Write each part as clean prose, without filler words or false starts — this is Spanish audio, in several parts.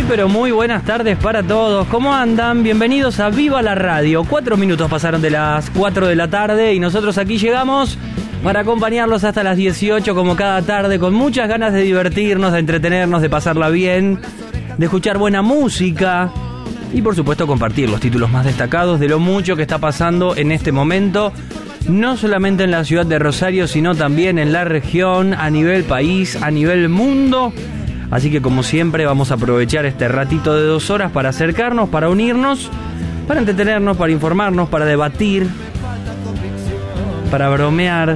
Muy pero muy buenas tardes para todos. ¿Cómo andan? Bienvenidos a Viva la Radio. 4 minutos pasaron de las 4 de la tarde y nosotros aquí llegamos para acompañarlos hasta las 18 como cada tarde, con muchas ganas de divertirnos, de entretenernos, de pasarla bien, de escuchar buena música y por supuesto compartir los títulos más destacados de lo mucho que está pasando en este momento, no solamente en la ciudad de Rosario, sino también en la región, a nivel país, a nivel mundo. Así que como siempre vamos a aprovechar este ratito de 2 horas para acercarnos, para unirnos, para entretenernos, para informarnos, para debatir, para bromear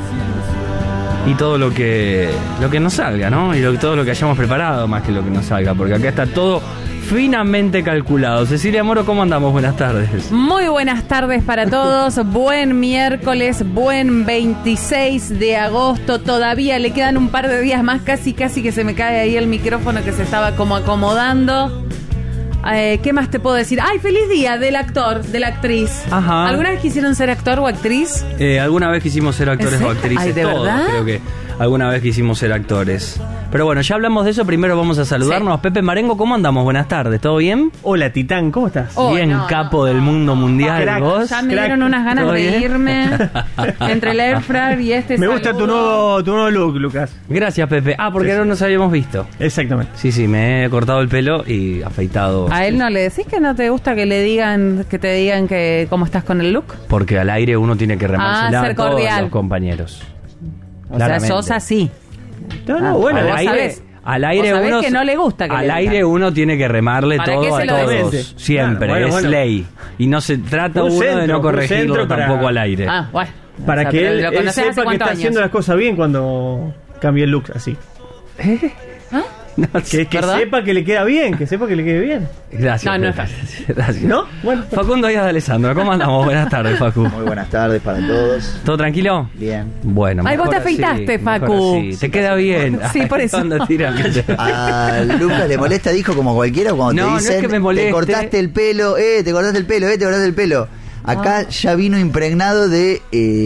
y todo lo que nos salga, ¿no? Y todo lo que hayamos preparado más que lo que nos salga, porque acá está todo finamente calculado. Cecilia Moro, ¿cómo andamos? Buenas tardes. Muy buenas tardes para todos. Buen miércoles, buen 26 de agosto. Todavía le quedan un par de días más, casi que se me cae ahí el micrófono que se estaba como acomodando. ¿Qué más te puedo decir? ¡Ay, feliz día del actor, de la actriz! Ajá. ¿Alguna vez quisieron ser actor o actriz? Alguna vez quisimos ser actores o actrices. Ay, ¿de todos, verdad? creo que alguna vez quisimos ser actores. Pero bueno, ya hablamos de eso. Primero vamos a saludarnos. Sí. Pepe Marengo, ¿cómo andamos? Buenas tardes, ¿todo bien? Hola, Titán, ¿cómo estás? Oh, bien, no, capo del mundo mundial. Crack, ¿Vos? Ya me dieron unas ganas de bien? irme entre el Airfryer y este Me gusta tu nuevo look, Lucas. Gracias, Pepe. Porque Sí. no nos habíamos visto. Exactamente. Sí, me he cortado el pelo y afeitado. ¿A él no le decís que no te gusta que te digan que cómo estás con el look? Porque al aire uno tiene que remársela ser a todos cordial. los compañeros. O sea, sos así. No, bueno, al vos aire, sabés. al aire Vos sabés uno que no le gusta que al le aire digan. uno tiene que remarle ¿Para todo qué a se lo todos. decís? Siempre, Claro, es bueno. ley. Y no se trata Un uno de centro, no un corregirlo centro para- tampoco al aire. Ah, bueno. para O sea, que pero él lo conocés hace sepa que cuántos está años. haciendo las cosas bien cuando cambia el look así. ¿Ah? No, Que ¿Verdad? sepa que le queda bien, que sepa que le quede bien. Gracias. No, no es Pepe. fácil. Gracias. ¿No? Bueno. Facundo Díaz de Alessandro, ¿cómo andamos? Buenas tardes, Facu. Muy buenas tardes para todos. ¿Todo tranquilo? Bien. Bueno, Ay, vos mejor te afeitaste, así, mejor Facu. así. Te queda bien. Sí, por eso. ¿Cuándo tiran? A Lucas le molesta, dijo como cualquiera cuando No, no te es dicen que me moleste. te cortaste el pelo, te cortaste el pelo, te cortaste el pelo. Acá ya vino impregnado de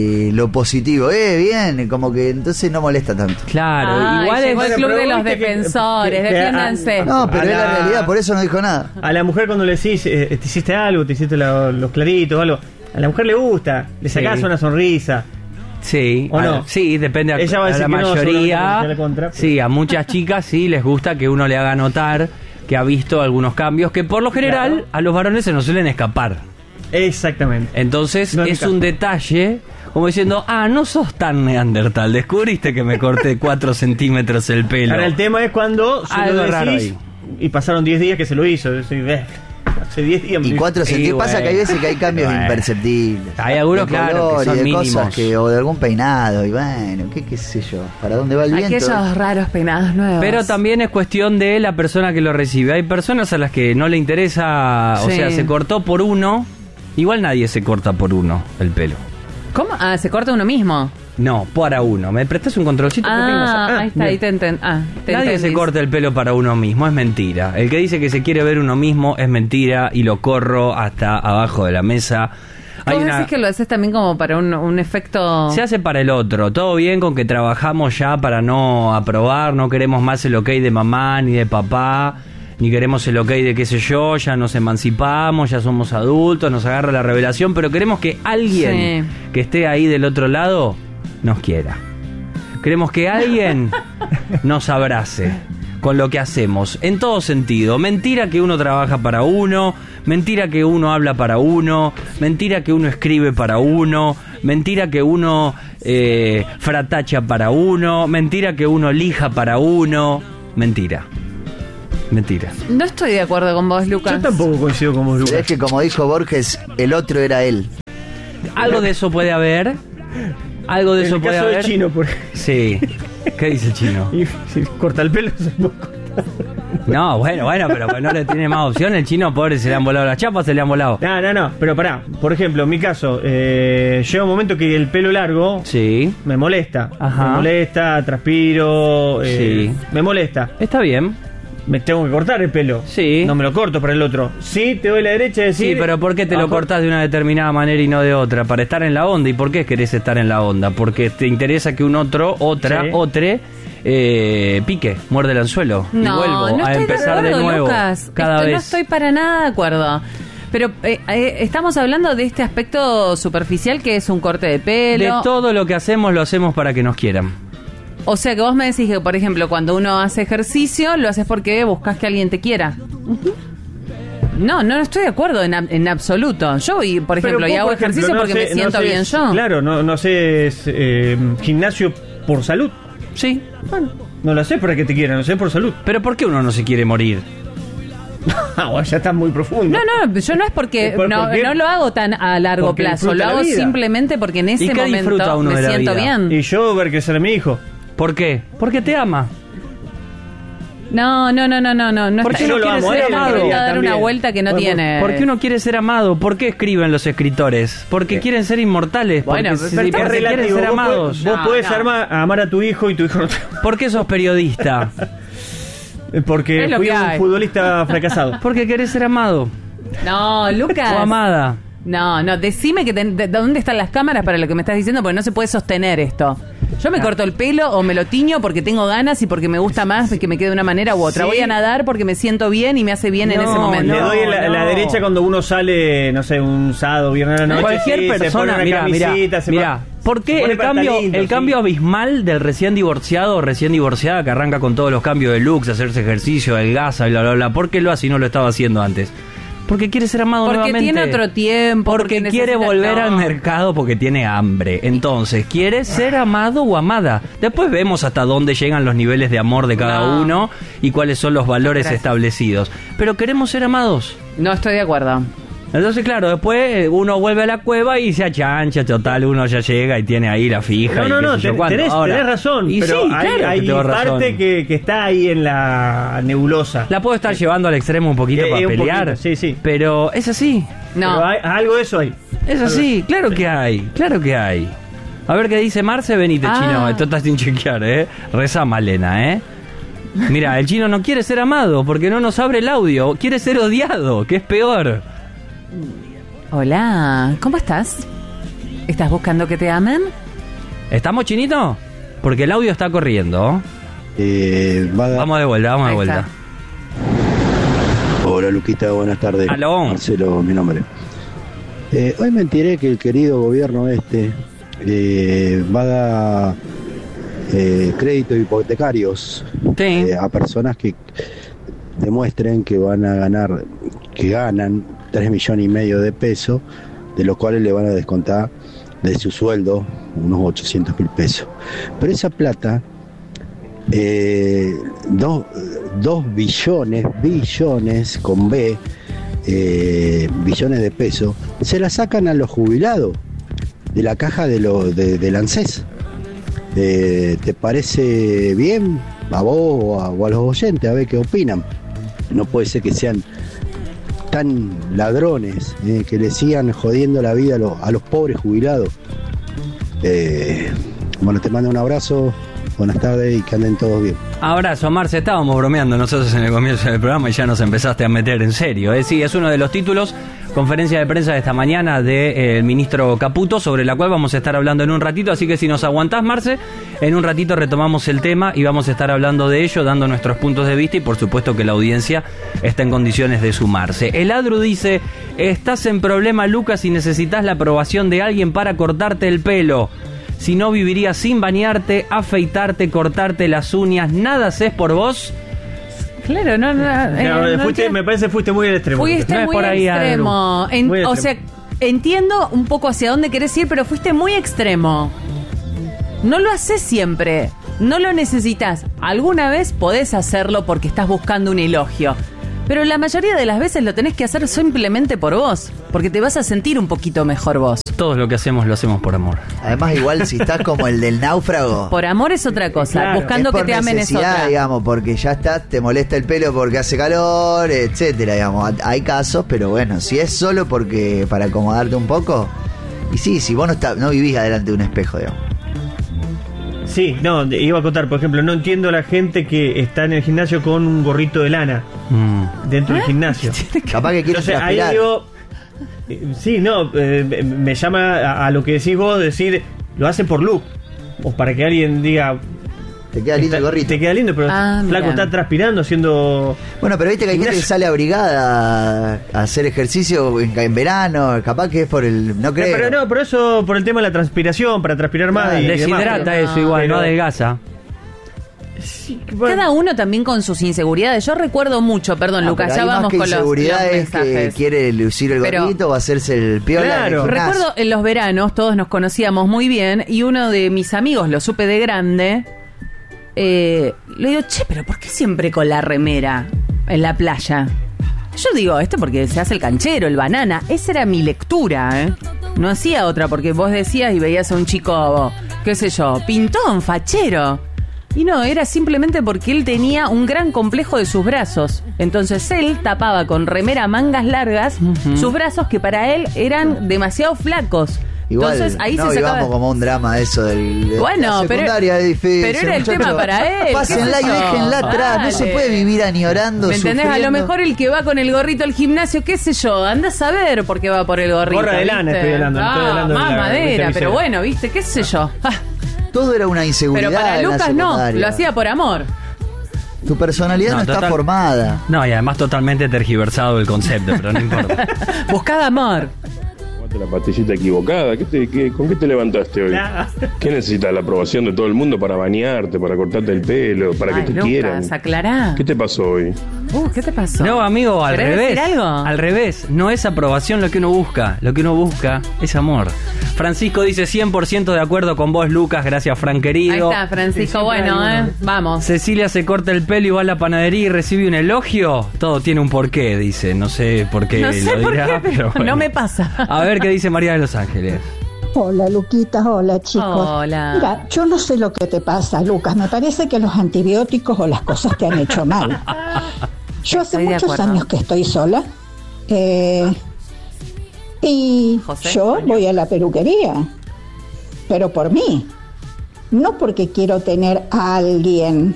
lo positivo, bien, como que entonces no molesta tanto. Claro, Ay, igual llegó es... el club pero de los viste que- defensores, que- defiéndanse. No, pero A es la la- realidad, por eso no dijo nada. A la mujer cuando le decís, te hiciste algo, te hiciste los claritos o algo, a la mujer le gusta, le sacás Sí. una sonrisa. Sí, ¿O no? sí, depende. Ella va a a decir la que no, seguramente mayoría. porque está en contra. Sí, a muchas chicas sí les gusta que uno le haga notar que ha visto algunos cambios que por lo general Claro. a los varones se nos suelen escapar. Exactamente. Entonces No es mi es caso. un detalle como diciendo, no sos tan neandertal, descubriste que me corté 4 centímetros el pelo. Ahora el tema es cuando se Algo lo raro decís ahí. y pasaron 10 días que se lo hizo. Yo soy, hace 10 días. Y 4 Sí, centímetros, pasa que hay veces que hay cambios Bueno. imperceptibles. Hay algunos, De claro, color que son y de mínimos. cosas o de algún peinado, y bueno, qué sé yo, ¿para dónde va el viento? Aquellos raros peinados nuevos. Pero también es cuestión de la persona que lo recibe. Hay personas a las que no le interesa, o Sí. sea, se cortó por uno. Igual nadie se corta por uno el pelo. ¿Cómo? Se corta uno mismo. No, para uno. ¿Me prestas un controlcito? Ahí está, ahí te entendí. Nadie se corta el pelo para uno mismo, es mentira. El que dice que se quiere ver uno mismo es mentira y lo corro hasta abajo de la mesa. ¿Vos decís que lo haces también como para un efecto...? Se hace para el otro. Todo bien con que trabajamos ya para no aprobar, no queremos más el ok de mamá ni de papá, ni queremos el ok de qué sé yo, ya nos emancipamos, ya somos adultos, nos agarra la revelación, pero queremos que alguien Sí. que esté ahí del otro lado nos quiera. Queremos que alguien nos abrace con lo que hacemos, en todo sentido. Mentira que uno trabaja para uno, mentira que uno habla para uno, mentira que uno escribe para uno, mentira que uno fratacha para uno, mentira que uno lija para uno, mentira. Mentira. No estoy de acuerdo con vos, Lucas. Yo tampoco coincido con vos, Pero Lucas. es que como dijo Borges, el otro era él. Algo de eso puede haber. Algo de En eso el puede caso haber. del chino, por Sí. ¿Qué dice el chino? y si corta el pelo, se puede cortar. No, bueno, pero pues no le tiene más opción. El chino, pobre, se le han volado las chapas, se le han volado. No, pero pará. Por ejemplo, en mi caso, llega un momento que el pelo largo Sí. me molesta. Ajá. Me molesta, transpiro, Sí. me molesta. Está bien. Me tengo que cortar el pelo. Sí. No me lo corto para el otro. Sí, te doy la derecha de decir... Sí, pero ¿por qué te lo abajo- cortás de una determinada manera y no de otra? Para estar en la onda. ¿Y por qué querés estar en la onda? Porque te interesa que un otro, Sí. otre, pique, muerde el anzuelo. Y No, vuelvo no a estoy empezar de acuerdo, nuevo. Lucas. Cada vez. No estoy para nada de acuerdo. Pero estamos hablando de este aspecto superficial que es un corte de pelo. De todo lo que hacemos, lo hacemos para que nos quieran. O sea que vos me decís que, por ejemplo, cuando uno hace ejercicio, lo haces porque buscas que alguien te quiera. No estoy de acuerdo en absoluto. Yo voy, por ejemplo, Pero y vos, hago por ejemplo, ejercicio no porque me sé- siento no sé- bien yo. Claro, no haces gimnasio por salud. Sí. Bueno, no lo haces para que te quieran, lo haces por salud. Pero ¿por qué uno no se quiere morir? Bueno, ya estás muy profundo. No, yo no es porque ¿Es por qué? no lo hago tan a largo Porque plazo, lo disfruta hago la vida. simplemente porque en ¿Y ese qué disfruta momento uno de me la siento vida? bien. Y yo ver crecer a mi hijo. ¿Por qué? Porque te ama. No. ¿Por qué está- no lo amo? quiere Él dar quería una también. vuelta que no Bueno, tiene. ¿Por qué uno quiere ser amado? ¿Por qué escriben los escritores? Porque quieren ser inmortales. Bueno, porque pero sí, está porque quieren relativo. ser Vos amados. Vos No, podés no. amar a tu hijo y tu hijo no te ¿Por qué sos periodista? Porque Es lo fui que un hay. futbolista fracasado. Porque querés ser amado No, Lucas. o amada. No, decime que de dónde están las cámaras para lo que me estás diciendo, porque no se puede sostener esto. Yo me corto el pelo o me lo tiño porque tengo ganas y porque me gusta más que me quede de una manera u otra. Sí. Voy a nadar porque me siento bien y me hace bien en No, ese momento. Le doy la no. derecha cuando uno sale, no sé, un sábado, viernes a la noche. Cualquier sí, se pone persona, una mira, camisita, se mira, va- ¿por se qué pone el cambio, pantalito, el sí. cambio abismal del recién divorciado o recién divorciada que arranca con todos los cambios de looks, hacerse ejercicio, adelgaza, bla, bla, bla? ¿Por qué lo hace y no lo estaba haciendo antes? Porque quiere ser amado Porque nuevamente. tiene otro tiempo. Porque quiere necesita- volver no. al mercado porque tiene hambre. Entonces, quiere ser amado o amada. Después vemos hasta dónde llegan los niveles de amor de cada No. uno y cuáles son los valores Gracias. establecidos. Pero queremos ser amados. No estoy de acuerdo. Entonces, claro, después uno vuelve a la cueva y se achancha, total, uno ya llega y tiene ahí la fija. y qué sé yo cuánto. tenés Ahora, razón, y pero sí, hay, claro hay que tengo razón. parte que está ahí en la nebulosa. La puedo estar llevando al extremo un poquito para un pelear, poquito, sí, sí. pero es así, No. Pero algo de eso hay. es así, claro que hay, claro que hay. A ver qué dice Marce, venite, Ah. chino, esto está sin chequear, Reza Malena, Mira, el chino no quiere ser amado porque no nos abre el audio, quiere ser odiado, que es peor. Hola, ¿cómo estás? ¿Estás buscando que te amen? ¿Estamos, chinito? Porque el audio está corriendo. Vamos de vuelta, vamos de Ahí vuelta. está. Hola Luquita, buenas tardes. Aló. Marcelo, mi nombre. Hoy me enteré que el querido gobierno va a dar créditos hipotecarios Sí. a personas que demuestren que van a ganar, que ganan 3,5 millones de pesos, de los cuales le van a descontar de su sueldo unos 800.000 pesos. Pero esa plata, 2 billones con B, billones de pesos, se la sacan a los jubilados de la caja del ANSES. ¿Te parece bien a vos o a los oyentes? A ver qué opinan. No puede ser que sean tan ladrones, que le sigan jodiendo la vida a los pobres jubilados. Bueno, te mando un abrazo, buenas tardes y que anden todos bien. Abrazo, Marce, estábamos bromeando nosotros en el comienzo del programa y ya nos empezaste a meter en serio. Sí, es uno de los títulos, conferencia de prensa de esta mañana del ministro Caputo, sobre la cual vamos a estar hablando en un ratito, así que si nos aguantás, Marce, en un ratito retomamos el tema y vamos a estar hablando de ello, dando nuestros puntos de vista y por supuesto que la audiencia está en condiciones de sumarse. El Adru dice, estás en problema, Lucas, y necesitas la aprobación de alguien para cortarte el pelo. Si no, vivirías sin bañarte, afeitarte, cortarte las uñas. ¿Nada haces por vos? Claro, no. Me parece que fuiste muy al extremo. Fuiste No es muy por ahí, extremo. Muy O extremo. sea, entiendo un poco hacia dónde querés ir, pero fuiste muy extremo. No lo haces siempre. No lo necesitas. Alguna vez podés hacerlo porque estás buscando un elogio. Pero la mayoría de las veces lo tenés que hacer simplemente por vos. Porque te vas a sentir un poquito mejor vos. Todo lo que hacemos lo hacemos por amor. Además, igual si estás como el del náufrago. Por amor es otra cosa. Claro, Buscando es por que te amen es necesidad, otra. digamos, porque ya estás, te molesta el pelo porque hace calor, etcétera, digamos. Hay casos, pero bueno, si es solo porque para acomodarte un poco, y sí, si vos no vivís adelante de un espejo, digamos. Sí, no, iba a contar, por ejemplo, no entiendo a la gente que está en el gimnasio con un gorrito de lana dentro del gimnasio. Capaz que quieres Entonces ahí transpirar. digo, sí, no, me llama a lo que decís vos, decir, lo hacen por look, o para que alguien diga, Te queda lindo el gorrito. Te queda lindo, pero flaco, mirá. está transpirando, haciendo... Bueno, pero viste que hay gente que sale abrigada a hacer ejercicio en verano, capaz que es por el... No creo. Pero no, por eso, por el tema de la transpiración, para transpirar más y Deshidrata demás. eso igual, Pero- no adelgaza. Sí, bueno. Cada uno también con sus inseguridades. Yo recuerdo mucho, perdón, No, Lucas, pero ya hay más vamos que con los inseguridad es que mensajes. quiere lucir el Pero- gorrito o hacerse el piola. Claro. en el gimnasio. Recuerdo en los veranos, todos nos conocíamos muy bien, y uno de mis amigos, lo supe de grande, le digo, che, pero ¿por qué siempre con la remera en la playa? Yo digo, esto porque se hace el canchero, el banana. Esa era mi lectura, ¿eh? No hacía otra, porque vos decías y veías a un chico, qué sé yo, pintón, fachero. Y no, era simplemente porque él tenía un gran complejo de sus brazos. Entonces él tapaba con remera mangas largas sus brazos que para él eran demasiado flacos. Igual, Entonces ahí no se sacaba... vivamos como un drama eso del... Bueno, la pero- secundaria es difícil. pero era el muchachos. tema para él, Pásenla qué y sé yo. déjenla atrás. No se Dale. puede vivir añorando, ¿Me entendés? A lo sufriendo. mejor el que va con el gorrito al gimnasio, qué sé yo, anda a saber por qué va por el gorrito. Gorra de lana ¿viste? estoy hablando, no estoy hablando de más la- de madera, la pero visera. bueno, viste, qué sé yo. Ah, Todo era una inseguridad. pero para en la Lucas no, secundaria. lo hacía por amor. Tu personalidad no, está total- formada. No, y además totalmente tergiversado el concepto, pero no importa. Buscaba amor. Tomaste la pastillita equivocada. ¿Con qué te levantaste hoy? Claro. ¿Qué necesitas? ¿La aprobación de todo el mundo para bañarte, para cortarte el pelo, para Ay, que te Lucas, quieran? aclará. ¿Qué te pasó hoy? ¿Qué te pasó? No, amigo, al ¿Querés revés. decir algo? Al revés. No es aprobación lo que uno busca. Lo que uno busca es amor. Francisco dice 100% de acuerdo con vos, Lucas. Gracias, Fran Ahí querido. está, Francisco, Sí, bueno, siempre hay uno. vamos. Cecilia se corta el pelo y va a la panadería y recibe un elogio. Todo tiene un porqué, dice. No sé por qué No sé lo por dirá, qué, pero bueno. no me pasa. A ver qué dice María de Los Ángeles. Hola, Luquitas, hola, chicos. Hola. Mira, yo no sé lo que te pasa, Lucas. Me parece que los antibióticos o las cosas te han hecho mal. Yo hace Estoy de muchos acuerdo. años que estoy sola. Y José, yo voy a la peluquería. Pero por mí. No porque quiero tener a alguien.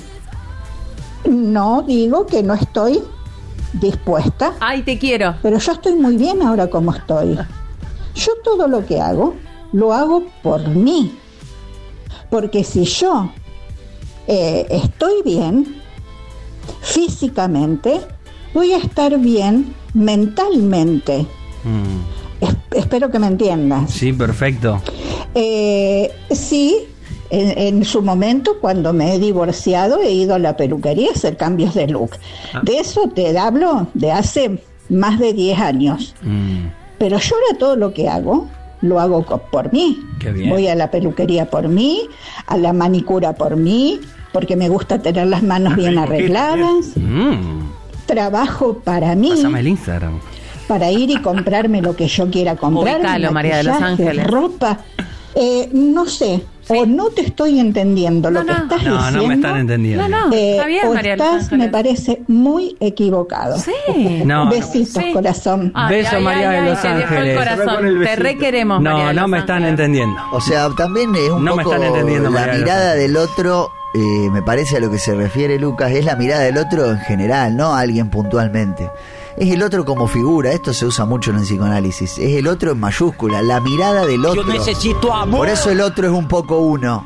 No digo que no estoy dispuesta. Ay, te quiero. Pero yo estoy muy bien ahora como estoy. Yo todo lo que hago, lo hago por mí. Porque si yo estoy bien físicamente, voy a estar bien mentalmente. Espero que me entiendas. Sí, perfecto. Sí, en su momento, cuando me he divorciado, he ido a la peluquería a hacer cambios de look. De eso te hablo de hace más de 10 años. Pero yo ahora todo lo que hago, lo hago por mí. Qué bien. Voy a la peluquería por mí, a la manicura por mí, porque me gusta tener las manos bien arregladas. Trabajo para mí, Pásame el Instagram. para ir y comprarme lo que yo quiera comprar. Ubicalo, María de Los maquillaje, Ángeles. ropa. No sé, o no te estoy entendiendo lo que estás No, diciendo. no me están entendiendo. No, no, está bien, o María de Los estás, Ángeles. me parece, muy equivocado. Sí. No, Besitos, Sí. corazón. Beso, María de Los te dejo el Ángeles. corazón. Con el Te besito. requeremos, María no, de no Los me están Ángeles. entendiendo. O sea, también es un No me poco están entendiendo, la María de los mirada Ángeles. del otro, me parece a lo que se refiere Lucas, es la mirada del otro en general, no a alguien puntualmente. Es el otro como figura, esto se usa mucho en el psicoanálisis, es el otro en mayúscula, la mirada del otro. Yo necesito amor. Por eso el otro es un poco uno.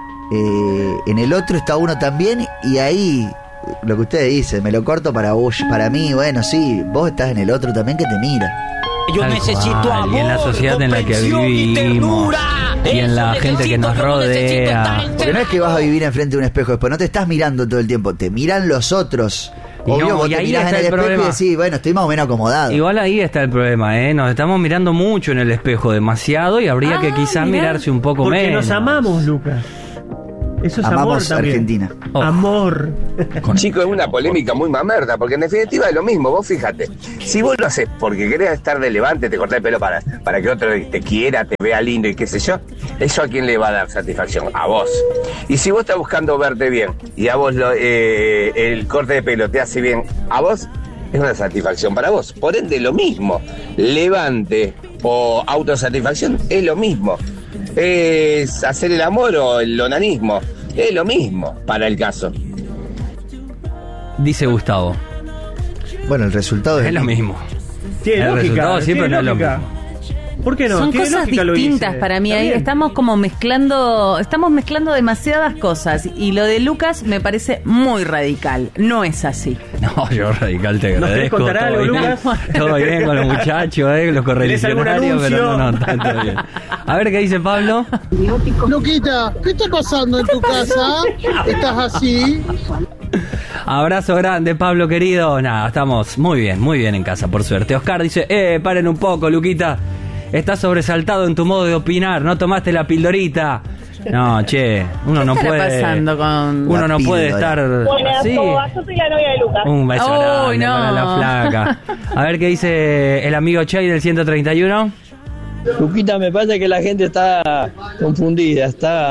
En el otro está uno también y ahí, lo que ustedes dicen, me lo corto para vos, para mí, bueno, sí, vos estás en el otro también que te mira. Yo Tal necesito cual, amor. y en la sociedad en la que comprensión y vivimos, ternura. y en la Eso gente que necesito, nos yo no necesito rodea. estar Porque no es que vas a vivir enfrente de un espejo después, no te estás mirando todo el tiempo, te miran los otros. Y Obvio, no, vos y te ahí mirás en está el el espejo problema. y decís, bueno, estoy más o menos acomodado. Igual ahí está el problema, ¿eh? Nos estamos mirando mucho en el espejo, demasiado, y habría que quizás mirá. mirarse un poco Porque menos. nos amamos, Lucas. Eso es amor Amamos también. Argentina. Oh. Amor. Chico, es una polémica muy mamerta, porque en definitiva es lo mismo, vos fíjate, si vos lo haces porque querés estar de levante, te cortás el pelo para que otro te quiera, te vea lindo y qué sé yo, ¿eso a quién le va a dar satisfacción? A vos. Y si vos estás buscando verte bien y a vos el corte de pelo te hace bien, a vos es una satisfacción para vos. Por ende, lo mismo, levante o autosatisfacción es lo mismo. Es hacer el amor o el onanismo, es lo mismo para el caso. Dice Gustavo. Bueno, el resultado Es lo mismo. Tiene El lógica. resultado siempre tiene no es lo lógica. mismo. ¿Por qué no? Son Tiene cosas lógica lo que distintas dice. para mí. Está Ahí bien. estamos mezclando demasiadas cosas. Y lo de Lucas me parece muy radical. No es así. No, yo radical te ¿Nos querés agradezco. contar todo algo, bien. Lucas? Todo bien con los muchachos, los correligionarios, pero no, tanto bien. A ver qué dice Pablo. Luquita, ¿qué está pasando en tu casa? ¿Estás así? Abrazo grande, Pablo querido. Nada, estamos muy bien en casa, por suerte. Oscar dice, paren un poco, Luquita. Estás sobresaltado en tu modo de opinar, no tomaste la pildorita. No, che, uno no ¿Qué estará puede. pasando con Uno no puede estar Buenas, así. ¿cómo va? Yo soy la novia de Lucas. Un beso Uy, grande no. para la flaca. A ver qué dice el amigo Che del 131. Luquita, me parece que la gente está confundida,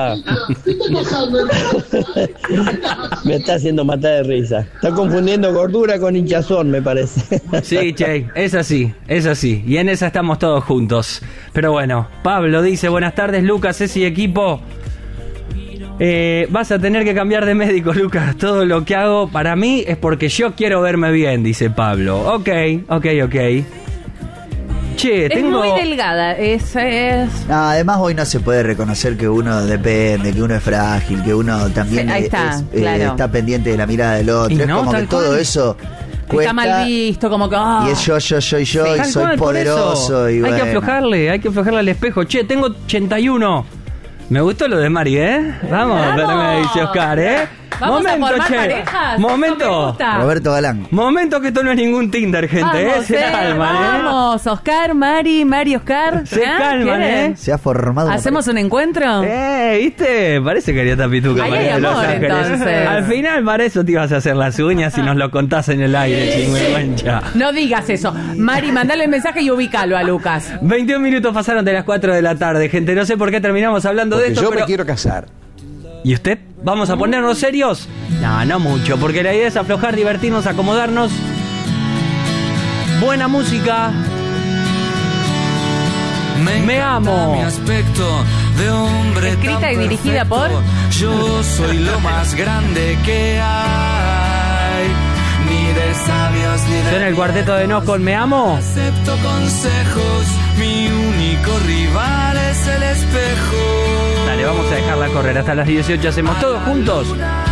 me está haciendo matar de risa. Está confundiendo gordura con hinchazón, me parece. Sí, Che, es así. Y en esa estamos todos juntos. Pero bueno, Pablo dice, buenas tardes, Lucas, Ceci, equipo. Vas a tener que cambiar de médico, Lucas. Todo lo que hago para mí es porque yo quiero verme bien, dice Pablo. Ok. Che, Es muy delgada. Además hoy no se puede reconocer que uno depende, que uno es frágil, que uno también Ahí está, claro. está pendiente de la mirada del otro. Y Es no, como que tal todo cual. eso Está cuesta. mal visto, como que... Y es yo, y Tal soy cual, por poderoso. eso. Y hay bueno. que aflojarle al espejo. Che, tengo 81. Me gustó lo de Mari, Vamos, me dice Oscar, ¿Vamos a formar parejas? Momento. Eso me gusta. Roberto Galán. Momento que esto no es ningún Tinder, gente, Vamos, Se calman, vamos, Oscar, Mari, Oscar. Se calman, Se ha formado una ¿Hacemos un encuentro? ¿Viste? Parece que haría tapituca. Ahí María hay de Los amor, Ángeles. entonces. Al final para eso te ibas a hacer las uñas y nos lo contás en el aire, chingüengüencha. No digas eso. Mari, mandale el mensaje y ubícalo a Lucas. 21 minutos pasaron de las 4 de la tarde, gente. No sé por qué terminamos hablando de esto, yo pero... me quiero casar. ¿Y usted? ¿Vamos a ponernos serios? No mucho, porque la idea es aflojar, divertirnos, acomodarnos. Buena música. Me amo. Mi aspecto de hombre Escrita tan y dirigida perfecto. Yo soy lo más grande que hay. Ni de sabios ni de... ¿Suena el cuarteto de Nos con Me amo? Acepto consejos. Mi único rival es el espejo. Dale, vamos a dejarla correr hasta las 18. Hacemos todos juntos